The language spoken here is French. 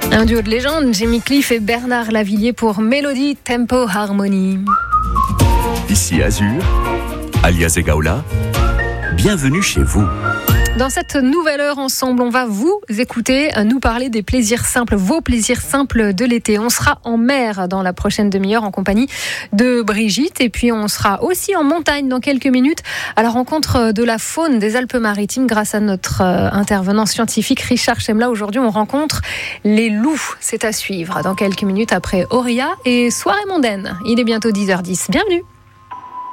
Un duo de légende, Jimmy Cliff et Bernard Lavilliers pour Mélodie, Tempo, Harmonie. Ici Azur, alias Egaola, bienvenue chez vous. Dans cette nouvelle heure ensemble, on va vous écouter nous parler des plaisirs simples, vos plaisirs simples de l'été. On sera en mer dans la prochaine demi-heure en compagnie de Brigitte et puis on sera aussi en montagne dans quelques minutes à la rencontre de la faune des Alpes-Maritimes grâce à notre intervenant scientifique Richard Chemla. Aujourd'hui, on rencontre les loups. C'est à suivre dans quelques minutes après Auria et Soirée mondaine. Il est bientôt 10h10. Bienvenue.